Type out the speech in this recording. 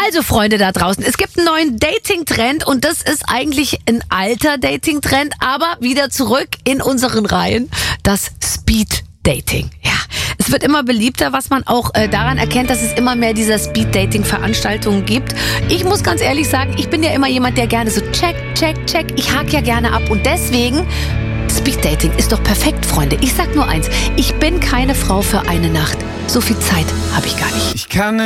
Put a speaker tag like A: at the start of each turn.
A: Also Freunde da draußen, es gibt einen neuen Dating-Trend und das ist eigentlich ein alter Dating-Trend, aber wieder zurück in unseren Reihen, das Speed-Dating. Ja, es wird immer beliebter, was man auch daran erkennt, dass es immer mehr dieser Speed-Dating-Veranstaltungen gibt. Ich muss ganz ehrlich sagen, ich bin ja immer jemand, der gerne so check. Ich hake ja gerne ab und deswegen, Speed-Dating ist doch perfekt, Freunde. Ich sag nur eins, ich bin keine Frau für eine Nacht. So viel Zeit habe ich gar nicht.
B: Ich kann